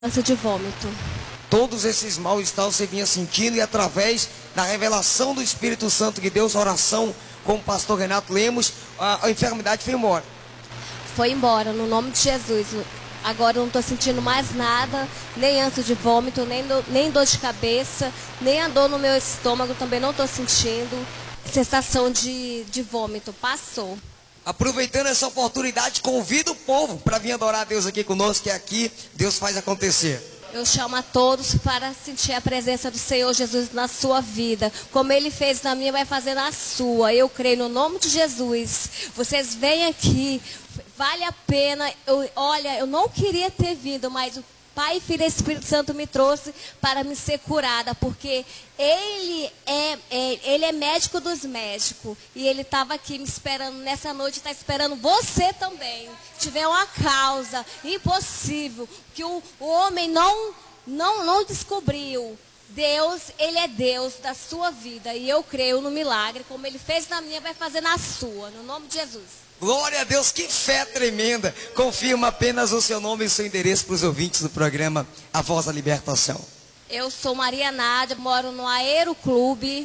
ânsia de vômito. Todos esses mal-estar você vinha sentindo e através da revelação do Espírito Santo de Deus, oração com o pastor Renato Lemos, a enfermidade foi embora. Foi embora, no nome de Jesus. Agora eu não estou sentindo mais nada, nem ânsia de vômito, nem dor de cabeça, nem a dor no meu estômago, também não estou sentindo. Sensação de vômito, passou. Aproveitando essa oportunidade, convido o povo para vir adorar a Deus aqui conosco, que aqui Deus faz acontecer. Eu chamo a todos para sentir a presença do Senhor Jesus na sua vida. Como Ele fez na minha, vai fazer na sua. Eu creio no nome de Jesus. Vocês vêm aqui, vale a pena. Olha, eu não queria ter vindo, mas o Pai, Filho e Espírito Santo me trouxe para me ser curada, porque Ele é médico dos médicos. E Ele estava aqui me esperando nessa noite, está esperando você também. Se tiver uma causa impossível, que o homem não descobriu. Deus, Ele é Deus da sua vida. E eu creio no milagre, como Ele fez na minha, vai fazer na sua, no nome de Jesus. Glória a Deus, que fé tremenda. Confirma apenas o seu nome e o seu endereço para os ouvintes do programa A Voz da Libertação. Eu sou Maria Nádia, moro no Aeroclube,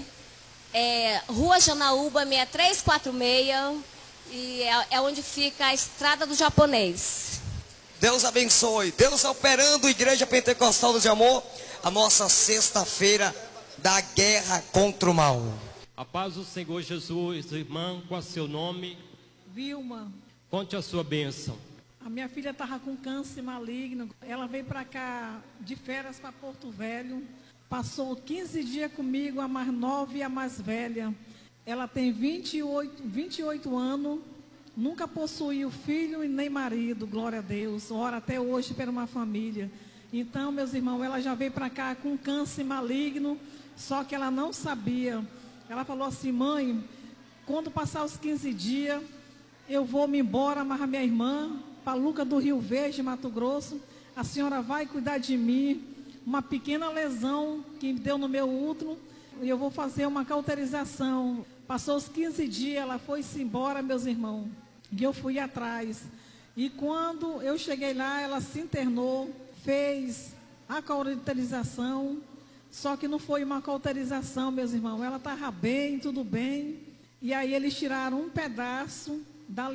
Rua Janaúba 6346, e é onde fica a Estrada do Japonês. Deus abençoe. Deus operando, Igreja Pentecostal do Amor, a nossa sexta-feira da guerra contra o mal. A paz do Senhor Jesus, irmã, qual é seu nome? Vilma. Conte a sua bênção. A minha filha estava com câncer maligno. Ela veio para cá de férias para Porto Velho. Passou 15 dias comigo, a mais nova e a mais velha. Ela tem 28 anos. Nunca possuiu filho e nem marido, glória a Deus. Ora até hoje por uma família. Então, meus irmãos, ela já veio para cá com câncer maligno, só que ela não sabia. Ela falou assim: mãe, quando passar os 15 dias, eu vou me embora, amarrar minha irmã para Luca do Rio Verde, Mato Grosso. A senhora vai cuidar de mim. Uma pequena lesão que deu no meu útero, e eu vou fazer uma cauterização. Passou os 15 dias, ela foi-se embora, meus irmãos. E eu fui atrás. E quando eu cheguei lá, ela se internou, fez a cauterização. Só que não foi uma cauterização, meus irmãos. Ela estava bem, tudo bem. E aí eles tiraram um pedaço da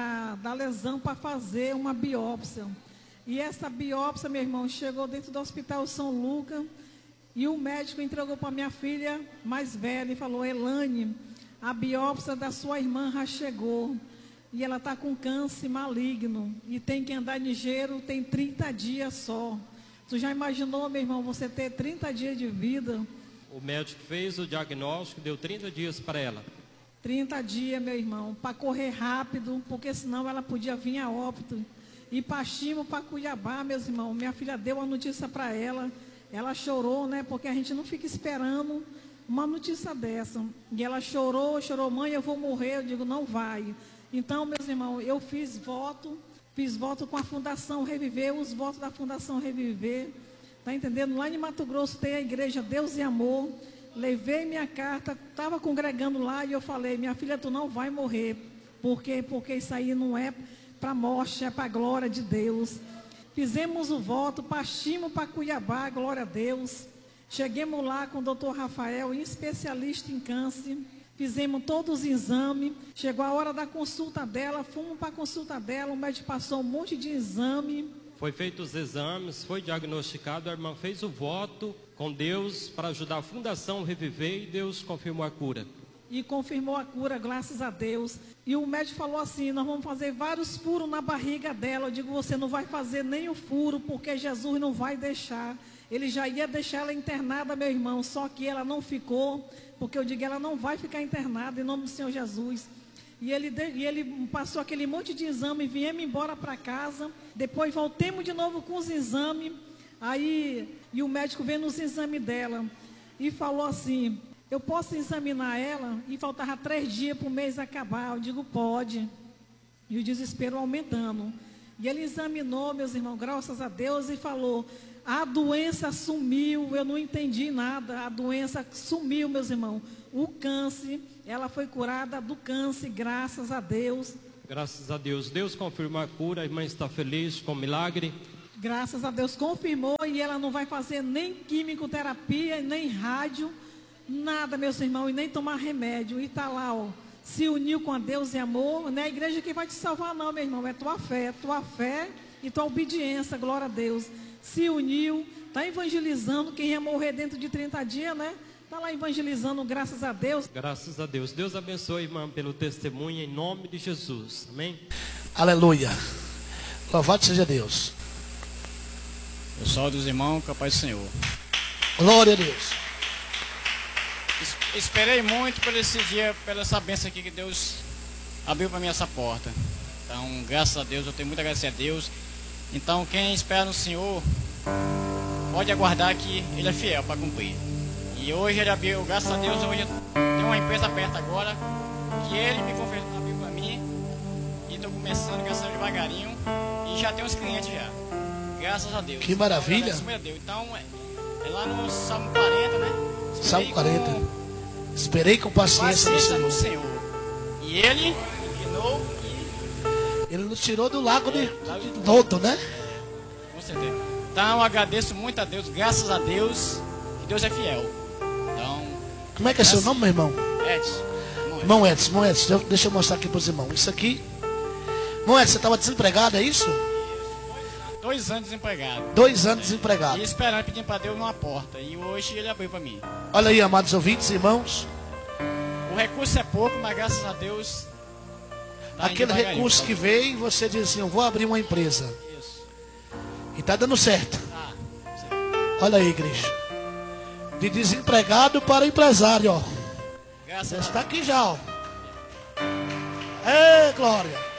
lesão para fazer uma biópsia. E essa biópsia, meu irmão, chegou dentro do Hospital São Lucas. E o médico entregou para minha filha mais velha e falou: Elane, a biópsia da sua irmã já chegou. E ela está com câncer maligno. E tem que andar ligeiro, tem 30 dias só. Tu já imaginou, meu irmão, você ter 30 dias de vida? O médico fez o diagnóstico, deu 30 dias para ela. 30 dias, meu irmão, para correr rápido, porque senão ela podia vir a óbito. E para Chimo, para Cuiabá, meus irmãos. Minha filha deu a notícia para ela. Ela chorou, né? Porque a gente não fica esperando uma notícia dessa. E ela chorou, mãe, eu vou morrer. Eu digo, não vai. Então, meus irmãos, eu fiz voto com a Fundação Reviver, os votos da Fundação Reviver. Tá entendendo? Lá em Mato Grosso tem a igreja Deus e Amor. Levei minha carta, estava congregando lá e eu falei: minha filha, tu não vai morrer. Porque isso aí não é para morte, é para a glória de Deus. Fizemos o voto, partimos para Cuiabá, glória a Deus. Chegamos lá com o doutor Rafael, especialista em câncer. Fizemos todos os exames. Chegou a hora da consulta dela, fomos para a consulta dela. O médico passou um monte de exame. Foi feito os exames, foi diagnosticado, a irmã fez o voto com Deus para ajudar a Fundação Reviver e Deus confirmou a cura. E confirmou a cura, graças a Deus. E o médico falou assim: nós vamos fazer vários furos na barriga dela. Eu digo, você não vai fazer nem o furo, porque Jesus não vai deixar. Ele já ia deixar ela internada, meu irmão, só que ela não ficou, porque eu digo, ela não vai ficar internada, em nome do Senhor Jesus. E ele passou aquele monte de exame, viemos embora para casa. Depois voltemos de novo com os exames. E o médico veio nos exames dela e falou assim: eu posso examinar ela? E faltava 3 dias para o mês acabar. Eu digo, pode. E o desespero aumentando. E ele examinou, meus irmãos, graças a Deus, e falou: a doença sumiu. Eu não entendi nada. A doença sumiu, meus irmãos. O câncer, ela foi curada do câncer, graças a Deus. Graças a Deus. Deus confirmou a cura, a irmã está feliz com o milagre. Graças a Deus confirmou e ela não vai fazer nem químico-terapia, nem rádio, nada, meus irmãos, e nem tomar remédio. E está lá, ó, se uniu com a Deus e amor. Não é a igreja que vai te salvar não, meu irmão, é tua fé e tua obediência, glória a Deus. Se uniu, está evangelizando, quem ia morrer dentro de 30 dias, né? Está lá evangelizando, graças a Deus. Graças a Deus. Deus abençoe, irmã, pelo testemunho, em nome de Jesus. Amém? Aleluia. Louvado seja Deus. Eu saúdo os irmãos, com a paz do Senhor. Glória a Deus. Esperei muito por esse dia, pela essa bênção aqui que Deus abriu para mim essa porta. Então, graças a Deus, eu tenho muito a agradecer a Deus. Então, quem espera no Senhor, pode aguardar que Ele é fiel para cumprir. E hoje Ele abriu, graças a Deus, hoje tem uma empresa aberta agora, que Ele me confessou, abriu para mim. E estou começando, graças a Deus, devagarinho. E já tem uns clientes já. Graças a Deus. Que maravilha. Então, a Deus. Então, é lá no Salmo 40, né? Salmo 40. Esperei com paciência no Senhor. E Ele iluminou e... Ele nos tirou do lago de lodo, né? Com certeza. Então, eu agradeço muito a Deus, graças a Deus, que Deus é fiel. Então... Como é que é seu nome, meu irmão? Edson. Irmão Edson, deixa eu mostrar aqui para os irmãos. Isso aqui... Irmão Edson, você estava desempregado, é isso? 2 anos desempregado. 2 anos desempregado. E esperando, pedindo para Deus uma porta. E hoje Ele abriu para mim. Olha aí, amados ouvintes, irmãos. O recurso é pouco, mas graças a Deus... Tá aquele recurso que veio, você diz assim, eu vou abrir uma empresa. Isso. E está dando certo. Tá. Olha aí, igreja. De desempregado para empresário, ó. Graças Você a está aqui já, ó. Ei, glória.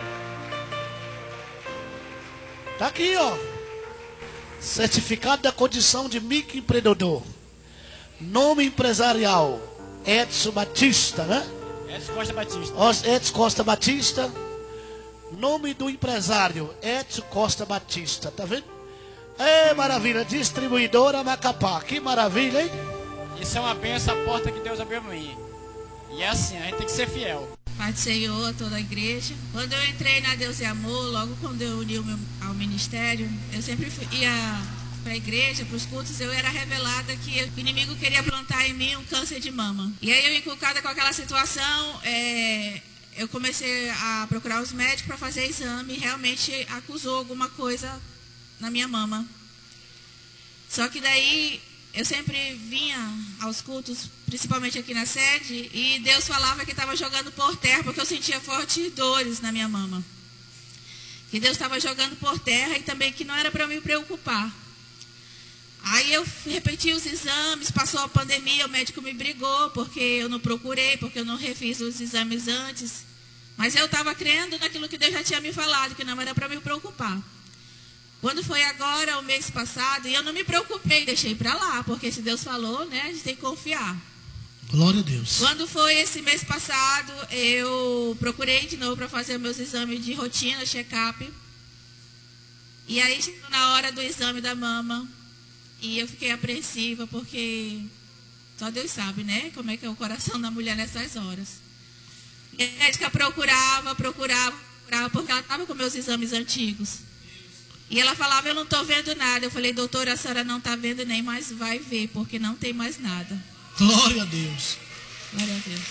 Está aqui, ó. Certificado da condição de microempreendedor. Nome empresarial. Edson Batista, né? Edson Costa Batista. Edson Costa Batista. Nome do empresário. Edson Costa Batista. Tá vendo? É maravilha. Distribuidora Macapá. Que maravilha, hein? Isso é uma bênção, a porta que Deus abriu para mim. E é assim, a gente tem que ser fiel. Pai do Senhor, toda a igreja. Quando eu entrei na Deus e Amor, logo quando eu uni ao ministério, eu sempre ia para a igreja, para os cultos, eu era revelada que o inimigo queria plantar em mim um câncer de mama. E aí eu, inculcada com aquela situação, eu comecei a procurar os médicos para fazer exame e realmente acusou alguma coisa na minha mama. Só que daí eu sempre vinha aos cultos, principalmente aqui na sede, e Deus falava que estava jogando por terra, porque eu sentia fortes dores na minha mama. Que Deus estava jogando por terra e também que não era para me preocupar. Aí eu repeti os exames, passou a pandemia, o médico me brigou, porque eu não procurei, porque eu não refiz os exames antes. Mas eu estava crendo naquilo que Deus já tinha me falado, que não era para me preocupar. Quando foi agora, o mês passado, e eu não me preocupei, deixei para lá, porque se Deus falou, né, a gente tem que confiar. Glória a Deus. Quando foi esse mês passado, eu procurei de novo para fazer meus exames de rotina, check-up. E aí, chegou na hora do exame da mama, e eu fiquei apreensiva, porque só Deus sabe, né, como é que é o coração da mulher nessas horas. E a médica procurava, porque ela estava com meus exames antigos. E ela falava, eu não estou vendo nada. Eu falei, doutora, a senhora não está vendo nem, mas vai ver, porque não tem mais nada. Glória a Deus. Glória a Deus.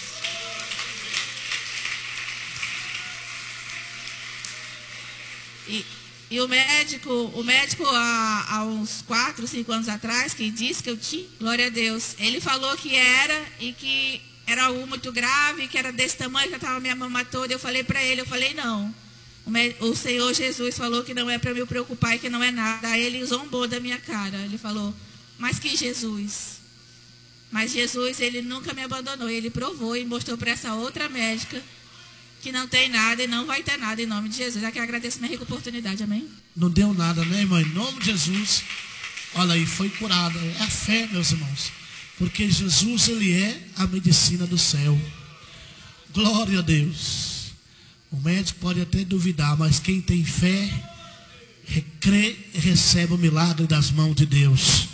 E o médico há uns 4, 5 anos atrás, que disse que eu tinha, glória a Deus, ele falou que era e que era algo muito grave, que era desse tamanho, que eu estava minha mama toda. Eu falei para ele, não. O Senhor Jesus falou que não é para me preocupar e que não é nada. Aí ele zombou da minha cara. Ele falou, mas que Jesus? Mas Jesus, Ele nunca me abandonou. Ele provou e mostrou para essa outra médica que não tem nada e não vai ter nada em nome de Jesus. É que eu agradeço minha rica oportunidade, amém? Não deu nada, né, irmã? Em nome de Jesus, olha aí, foi curada. É a fé, meus irmãos. Porque Jesus, Ele é a medicina do céu. Glória a Deus. O médico pode até duvidar, mas quem tem fé, crê e recebe o milagre das mãos de Deus.